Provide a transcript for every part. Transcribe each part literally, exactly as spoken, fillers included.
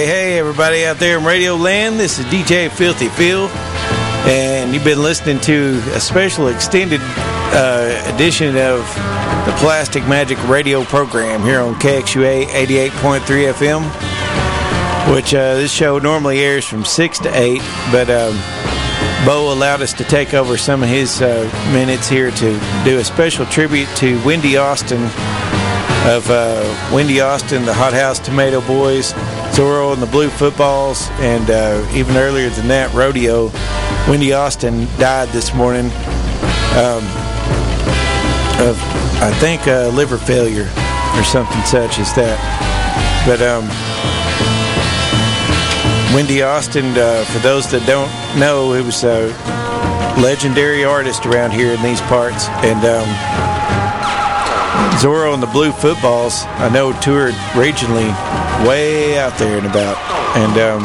Hey, everybody out there in Radio Land, this is D J Filthy Phil, and you've been listening to a special extended uh, edition of the Plastic Magic radio program here on K X U A eighty-eight point three F M, which uh, this show normally airs from six to eight, but um, Bo allowed us to take over some of his uh, minutes here to do a special tribute to Wendy Austin of uh, Wendy Austin, the Hot House Tomato Boys, Zorro and the Blue Footballs, and uh, even earlier than that, Rodeo. Wendy Austin died this morning um, of, I think, uh, liver failure or something such as that. But um, Wendy Austin, uh, for those that don't know, it was a legendary artist around here in these parts. And um, Zorro and the Blue Footballs, I know, toured regionally way out there and about. And, um,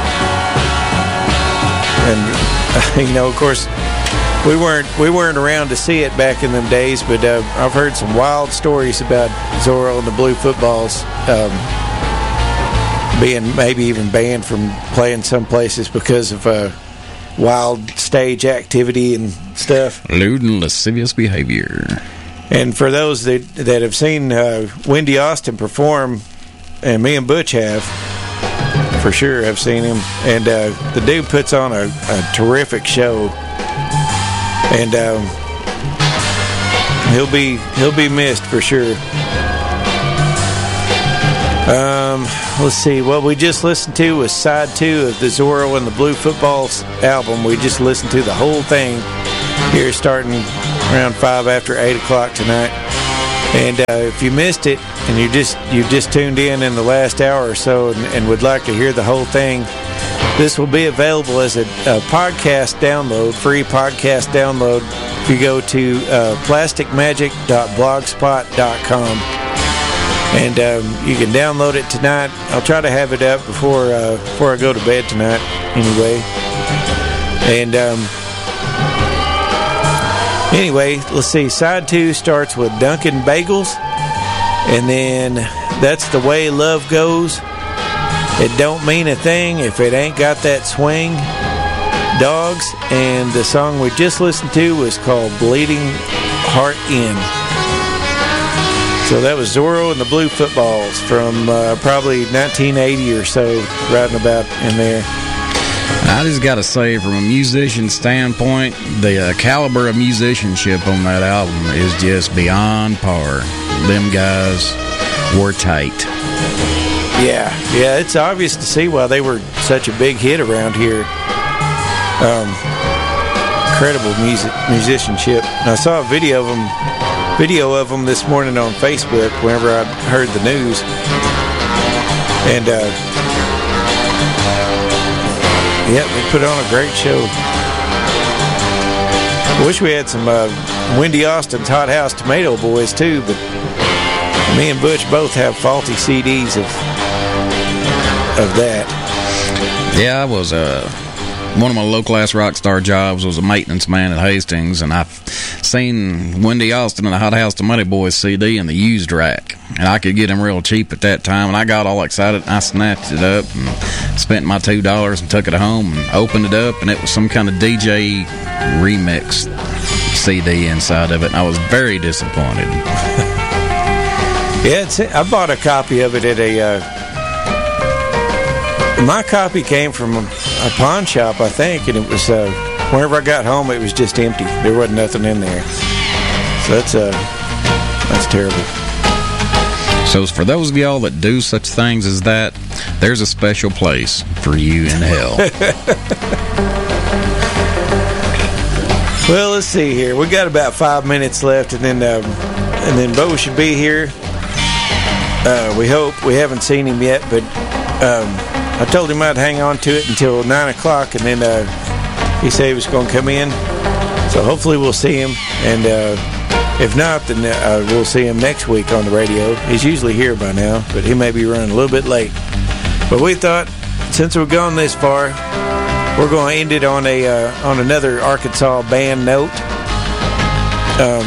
and you know, of course, we weren't we weren't around to see it back in them days, but uh, I've heard some wild stories about Zorro and the Blue Footballs um, being maybe even banned from playing some places because of uh, wild stage activity and stuff. Lewd and lascivious behavior. And for those that, that have seen uh, Wendy Austin perform, and me and Butch have, for sure have seen him, and uh, the dude puts on a, a terrific show, and um, he'll be he'll be missed for sure. Um, let's see, what we just listened to was side two of the Zorro and the Blue Footballs album. We just listened to the whole thing here starting around five after eight o'clock tonight. And uh, if you missed it and you just you just tuned in in the last hour or so and, and would like to hear the whole thing, this will be available as a, a podcast download, free podcast download, if you go to uh, plastic magic dot blogspot dot com. And um, you can download it tonight. I'll try to have it up before uh, before I go to bed tonight anyway. And um, anyway, let's see. Side two starts with Dunkin' Bagels. And then That's the Way Love Goes. It Don't Mean a Thing If It Ain't Got That Swing. Dogs. And the song we just listened to was called Bleeding Heart Inn. So that was Zorro and the Blue Footballs from uh, probably nineteen eighty or so, riding about in there. I just got to say, from a musician standpoint, the uh, caliber of musicianship on that album is just beyond par. Them guys were tight. Yeah, yeah, it's obvious to see why they were such a big hit around here. Um, incredible music, musicianship. And I saw a video of them. Video of them this morning on Facebook whenever I heard the news. And, uh, yeah, they put on a great show. Wish we had some uh, Wendy Austin's Hot House Tomato Boys, too, but me and Butch both have faulty C Ds of of that. Yeah, I was, uh, one of my low-class rock star jobs was a maintenance man at Hastings, and I've seen Wendy Austin and the Hot House Tomato Boys C D in the used rack, and I could get them real cheap at that time, and I got all excited. I snatched it up and spent my two dollars and took it home and opened it up, and it was some kind of D J remix C D inside of it, and I was very disappointed. Yeah, it's, I bought a copy of it at a uh, my copy came from a, a pawn shop, I think, and it was uh, whenever I got home, it was just empty. There wasn't nothing in there. So that's uh, that's terrible. So for those of y'all that do such things as that, there's a special place for you in hell. Well, let's see here. We got about five minutes left, and then um, and then Bo should be here. Uh, we hope. We haven't seen him yet, but um, I told him I'd hang on to it until nine o'clock, and then uh, he said he was going to come in. So hopefully we'll see him, and uh, if not, then uh, we'll see him next week on the radio. He's usually here by now, but he may be running a little bit late. But we thought, since we've gone this far, we're going to end it on a uh, on another Arkansas band note. Um,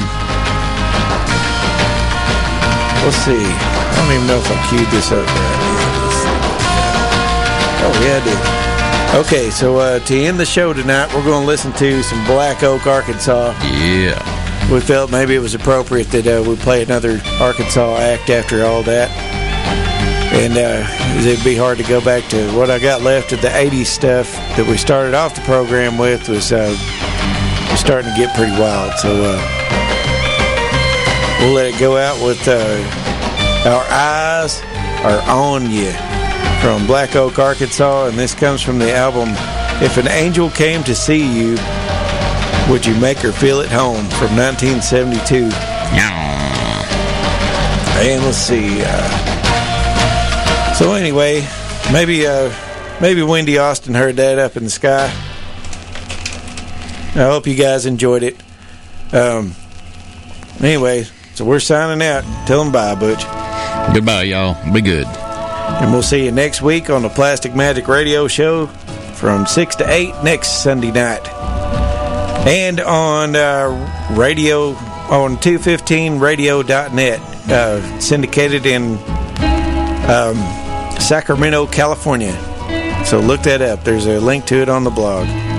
let's see. I don't even know if I queued this up right. Oh, yeah, I did. Okay, so uh, to end the show tonight, we're going to listen to some Black Oak, Arkansas. Yeah. We felt maybe it was appropriate that uh, we play another Arkansas act after all that. And uh, it'd be hard to go back to what I got left of the eighties stuff that we started off the program with was, uh, was starting to get pretty wild. So uh, we'll let it go out with uh, Our Eyes Are On You from Black Oak, Arkansas. And this comes from the album If an Angel Came to See You, Would You Make Her Feel at Home from nineteen seventy-two. Yeah. And let's see. Uh, so anyway, maybe uh, maybe Wendy Austin heard that up in the sky. I hope you guys enjoyed it. Um, anyway, so we're signing out. Tell them bye, Butch. Goodbye, y'all. Be good. And we'll see you next week on the Plastic Magic Radio Show from six to eight next Sunday night. And on uh, radio, on two fifteen radio dot net, uh, syndicated in um, Sacramento, California. So look that up. There's a link to it on the blog.